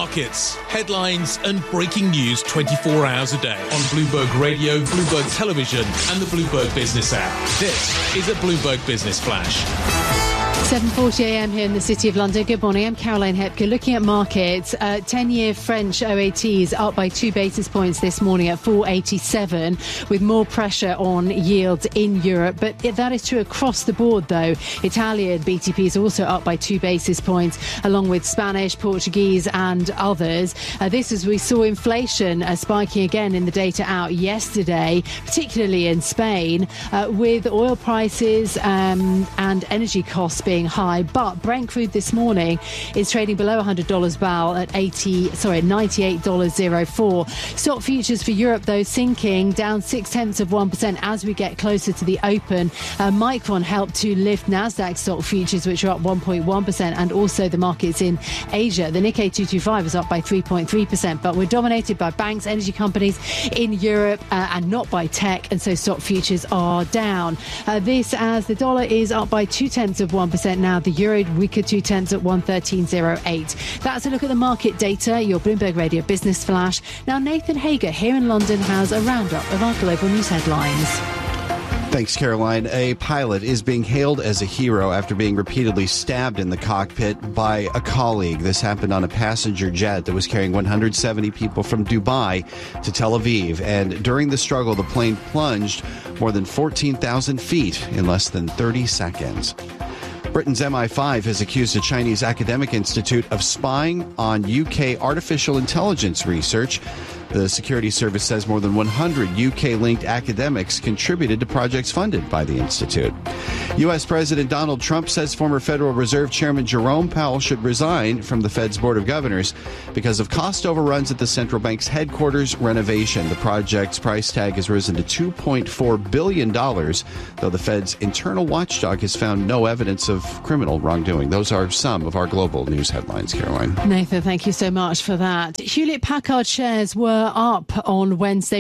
markets, headlines and breaking news 24 hours a day on Bloomberg Radio, Bloomberg Television and the Bloomberg Business app. This is a Bloomberg Business Flash. 7:40 a.m. here in the City of London. Good morning. I'm Caroline Hepker. Looking at markets, 10-year French OATs up by 2 basis points this morning at 487, with more pressure on yields in Europe. But that is true across the board, though. Italian BTP is also up by 2 basis points, along with Spanish, Portuguese and others. This as we saw inflation spiking again in the data out yesterday, particularly in Spain, with oil prices and energy costs being high. But Brent crude this morning is trading below $100 a barrel at $98.04. Stock futures for Europe, though, sinking down 0.6% as we get closer to the open. Micron helped to lift Nasdaq stock futures, which are up 1.1%, and also the markets in Asia. The Nikkei 225 is up by 3.3%, but we're dominated by banks, energy companies in Europe, and not by tech, and so stock futures are down. This as the dollar is up by 0.2% now. The euro weaker 0.2 at 113.08. That's a look at the market data. Your Bloomberg Radio Business Flash. Now Nathan Hager here in London has a roundup of our global news headlines. Thanks, Caroline. A pilot is being hailed as a hero after being repeatedly stabbed in the cockpit by a colleague. This happened on a passenger jet that was carrying 170 people from Dubai to Tel Aviv. And during the struggle, the plane plunged more than 14,000 feet in less than 30 seconds. Britain's MI5 has accused a Chinese academic institute of spying on UK artificial intelligence research. The security service says more than 100 UK-linked academics contributed to projects funded by the institute. U.S. President Donald Trump says former Federal Reserve Chairman Jerome Powell should resign from the Fed's Board of Governors because of cost overruns at the central bank's headquarters renovation. The project's price tag has risen to $2.4 billion, though the Fed's internal watchdog has found no evidence of criminal wrongdoing. Those are some of our global news headlines, Caroline. Nathan, thank you so much for that. Hewlett-Packard shares were up on Wednesday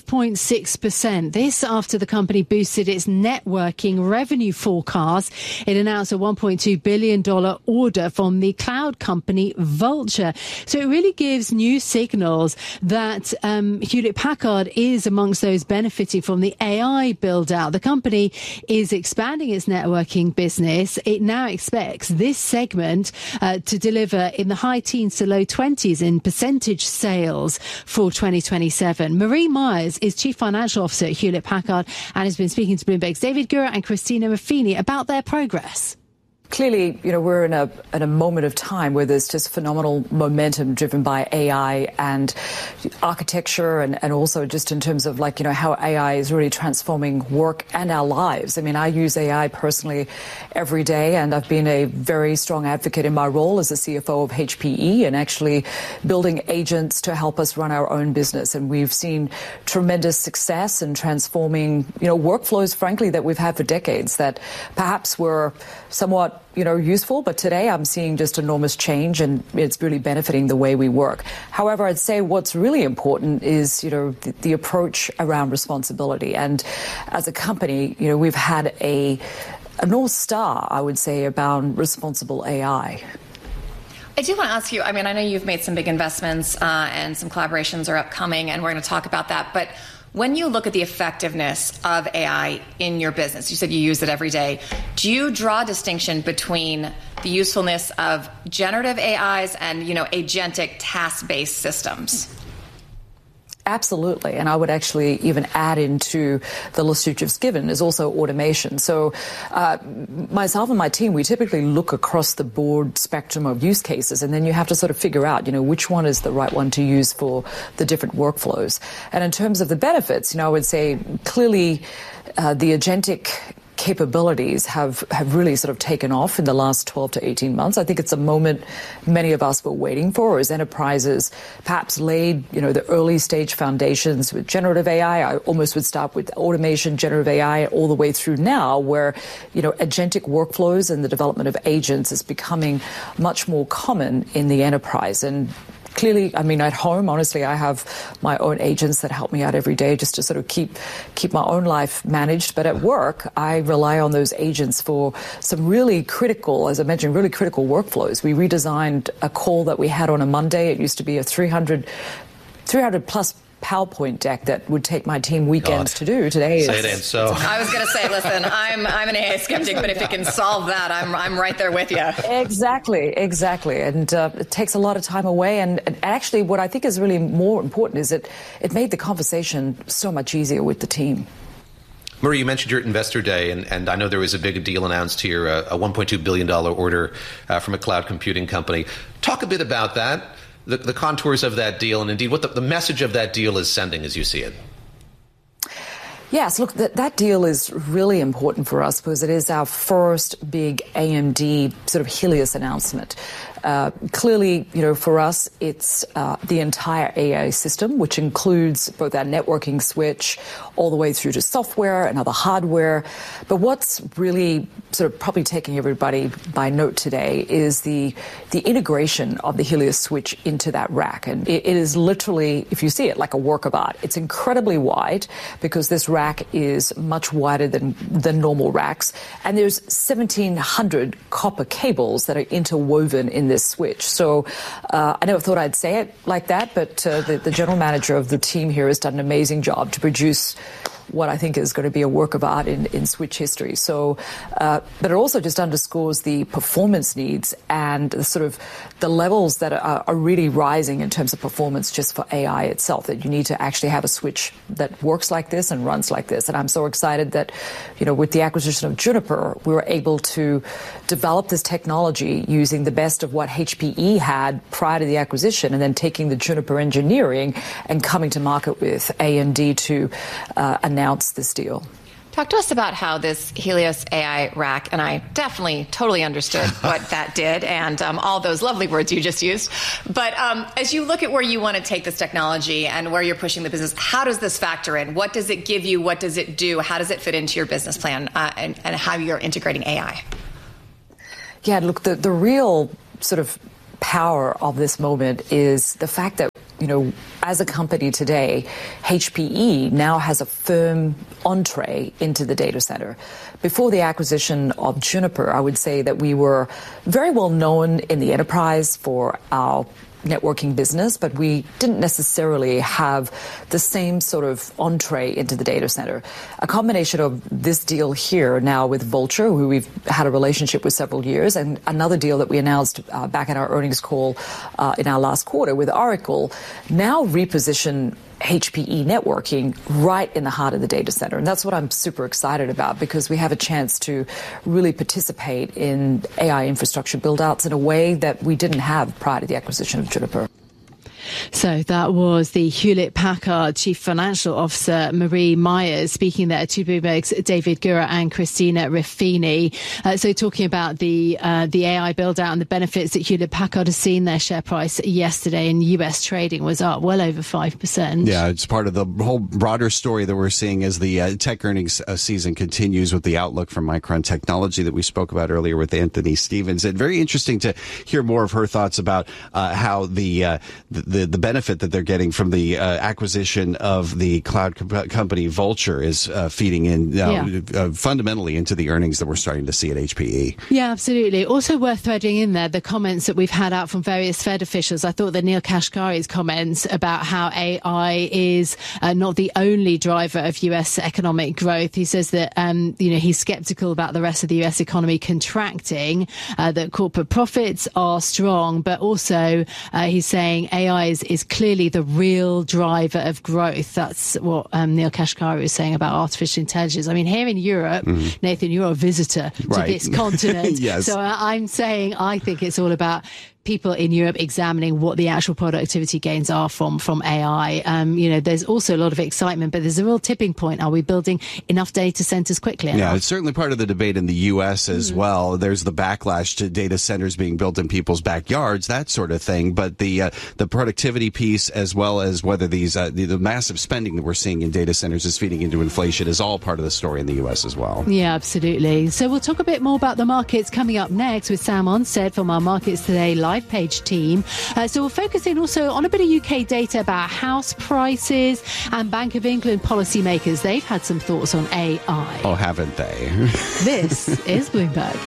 5.6%. This after the company boosted its networking revenue forecast. It announced a $1.2 billion order from the cloud company Vultr. So it really gives new signals that Hewlett-Packard is amongst those benefiting from the AI build-out. The company is expanding its networking business. It now expects this segment to deliver in the high teens to low 20s in percentage sales for 2027. Marie Myers is Chief Financial Officer at Hewlett-Packard and has been speaking to Bloomberg's David Gura and Christina Maffini about their progress. Clearly, we're in a moment of time where there's just phenomenal momentum driven by AI and architecture and also just in terms of how AI is really transforming work and our lives. I mean, I use AI personally every day, and I've been a very strong advocate in my role as the CFO of HPE and actually building agents to help us run our own business. And we've seen tremendous success in transforming, workflows, frankly, that we've had for decades that perhaps were somewhat useful, but today I'm seeing just enormous change and it's really benefiting the way we work. However, I'd say what's really important is, the approach around responsibility. And as a company, we've had a North Star, I would say, about responsible AI. I do want to ask you, I know you've made some big investments and some collaborations are upcoming, and we're going to talk about that, but when you look at the effectiveness of AI in your business, you said you use it every day. Do you draw a distinction between the usefulness of generative AIs and, agentic task-based systems? Absolutely. And I would actually even add into the list you've just given is also automation. So myself and my team, we typically look across the board spectrum of use cases, and then you have to sort of figure out, which one is the right one to use for the different workflows. And in terms of the benefits, I would say clearly the agentic capabilities have really sort of taken off in the last 12 to 18 months. I think it's a moment many of us were waiting for as enterprises perhaps laid, the early stage foundations with generative AI. I almost would start with automation, generative AI, all the way through now where, agentic workflows and the development of agents is becoming much more common in the enterprise. And clearly, I mean, at home, honestly, I have my own agents that help me out every day just to sort of keep my own life managed. But at work, I rely on those agents for some really critical, as I mentioned, really critical workflows. We redesigned a call that we had on a Monday. It used to be a 300 plus PowerPoint deck that would take my team weekends to do. Today say it ain't so. I was going to say, listen, I'm an AI skeptic, but if it can solve that, I'm right there with you. Exactly. And it takes a lot of time away. And actually, what I think is really more important is it made the conversation so much easier with the team. Marie, you mentioned your investor day, and I know there was a big deal announced here, a $1.2 billion order from a cloud computing company. Talk a bit about that. The contours of that deal, and indeed what the message of that deal is sending as you see it. Yes, look, that deal is really important for us because it is our first big AMD sort of Helios announcement. Clearly, for us, it's the entire AI system, which includes both our networking switch all the way through to software and other hardware. But what's really sort of probably taking everybody by note today is the integration of the Helios switch into that rack. And it is literally, if you see it, like a work of art. It's incredibly wide because this rack is much wider than normal racks. And there's 1,700 copper cables that are interwoven in this switch. So I never thought I'd say it like that, but the general manager of the team here has done an amazing job to produce what I think is going to be a work of art in switch history. So, but it also just underscores the performance needs and the sort of the levels that are really rising in terms of performance just for AI itself, that you need to actually have a switch that works like this and runs like this. And I'm so excited that, with the acquisition of Juniper, we were able to develop this technology using the best of what HPE had prior to the acquisition, and then taking the Juniper engineering and coming to market with AMD to announce this deal. Talk to us about how this Helios AI rack, and I definitely totally understood what that did and all those lovely words you just used. But as you look at where you want to take this technology and where you're pushing the business, how does this factor in? What does it give you? What does it do? How does it fit into your business plan and how you're integrating AI? Yeah, look, the real sort of power of this moment is the fact that, as a company today, HPE now has a firm entree into the data center. Before the acquisition of Juniper, I would say that we were very well known in the enterprise for our networking business, but we didn't necessarily have the same sort of entree into the data center. A combination of this deal here now with Vultr, who we've had a relationship with several years, and another deal that we announced back at our earnings call in our last quarter with Oracle, now reposition HPE networking right in the heart of the data center. And that's what I'm super excited about, because we have a chance to really participate in AI infrastructure build-outs in a way that we didn't have prior to the acquisition of Juniper. So that was the Hewlett-Packard Chief Financial Officer, Marie Myers, speaking there to Bloomberg's David Gura and Christina Ruffini. So talking about the AI build-out and the benefits that Hewlett-Packard has seen. Their share price yesterday in US trading was up well over 5%. Yeah, it's part of the whole broader story that we're seeing as the tech earnings season continues, with the outlook from Micron Technology that we spoke about earlier with Anthony Stevens. And very interesting to hear more of her thoughts about how the benefit that they're getting from the acquisition of the cloud company Vultr is feeding in fundamentally into the earnings that we're starting to see at HPE. Yeah, absolutely. Also worth threading in there the comments that we've had out from various Fed officials. I thought that Neil Kashkari's comments about how AI is not the only driver of US economic growth. He says that he's skeptical about the rest of the US economy contracting, that corporate profits are strong, but also he's saying AI is clearly the real driver of growth. That's what Neil Kashkari was saying about artificial intelligence. I mean, here in Europe, Nathan, you're a visitor to this continent. Yes. So I'm saying I think it's all about people in Europe examining what the actual productivity gains are from AI. There's also a lot of excitement, but there's a real tipping point. Are we building enough data centers quickly enough? Yeah, it's certainly part of the debate in the U.S. as well. There's the backlash to data centers being built in people's backyards, that sort of thing. But the productivity piece, as well as whether these the massive spending that we're seeing in data centers is feeding into inflation, is all part of the story in the U.S. as well. Yeah, absolutely. So we'll talk a bit more about the markets coming up next with Sam Onstead from our Markets Today live Live Page team. So we'll focus in also on a bit of UK data about house prices, and Bank of England policymakers. They've had some thoughts on AI. Oh, haven't they? This is Bloomberg.